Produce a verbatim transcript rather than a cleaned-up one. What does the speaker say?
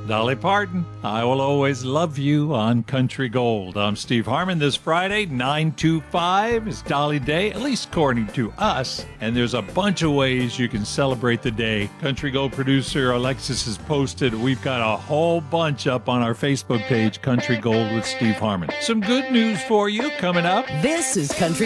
Dolly Parton, I Will Always Love You on Country Gold. I'm Steve Harmon. This Friday, nine two five is Dolly Day, at least according to us. And there's a bunch of ways you can celebrate the day. Country Gold producer Alexis has posted. We've got a whole bunch up on our Facebook page, Country Gold with Steve Harmon. Some good news for you coming up. This is Country